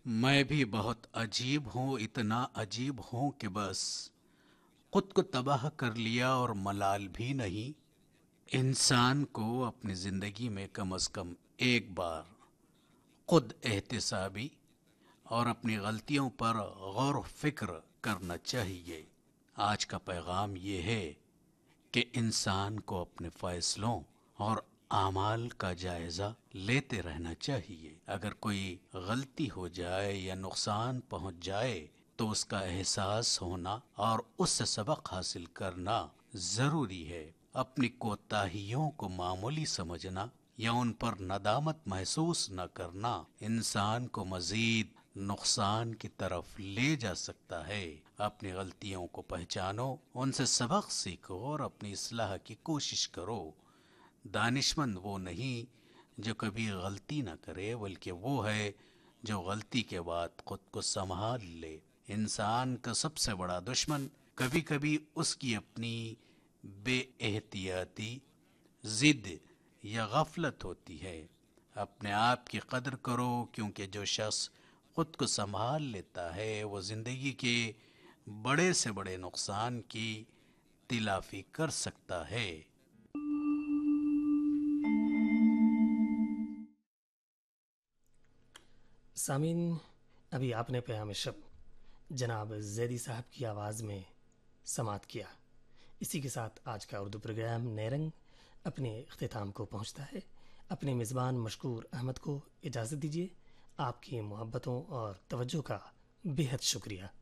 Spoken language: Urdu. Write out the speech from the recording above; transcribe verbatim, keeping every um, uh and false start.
میں بھی بہت عجیب ہوں، اتنا عجیب ہوں کہ بس خود کو تباہ کر لیا اور ملال بھی نہیں۔ انسان کو اپنی زندگی میں کم از کم ایک بار خود احتسابی اور اپنی غلطیوں پر غور و فکر کرنا چاہیے۔ آج کا پیغام یہ ہے کہ انسان کو اپنے فیصلوں اور اعمال کا جائزہ لیتے رہنا چاہیے۔ اگر کوئی غلطی ہو جائے یا نقصان پہنچ جائے تو اس کا احساس ہونا اور اس سے سبق حاصل کرنا ضروری ہے۔ اپنی کوتاہیوں کو معمولی سمجھنا یا ان پر ندامت محسوس نہ کرنا انسان کو مزید نقصان کی طرف لے جا سکتا ہے۔ اپنی غلطیوں کو پہچانو، ان سے سبق سیکھو اور اپنی اصلاح کی کوشش کرو۔ دانشمند وہ نہیں جو کبھی غلطی نہ کرے، بلکہ وہ ہے جو غلطی کے بعد خود کو سنبھال لے۔ انسان کا سب سے بڑا دشمن کبھی کبھی اس کی اپنی بے احتیاطی، ضد یا غفلت ہوتی ہے۔ اپنے آپ کی قدر کرو، کیونکہ جو شخص خود کو سنبھال لیتا ہے وہ زندگی کے بڑے سے بڑے نقصان کی تلافی کر سکتا ہے۔ سامعین، ابھی آپ نے پیام شب جناب زیدی صاحب کی آواز میں سماعت کیا۔ اسی کے ساتھ آج کا اردو پروگرام نیرنگ اپنے اختتام کو پہنچتا ہے۔ اپنے میزبان مشکور احمد کو اجازت دیجیے۔ آپ کی محبتوں اور توجہ کا بے حد شکریہ۔